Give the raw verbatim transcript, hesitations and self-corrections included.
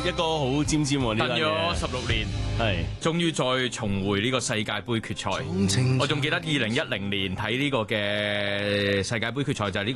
一個好尖尖喎，呢等咗十六年， 係終於再重回呢個世界盃決賽。我仲記得二零一零年睇呢個嘅世界盃決賽就係呢個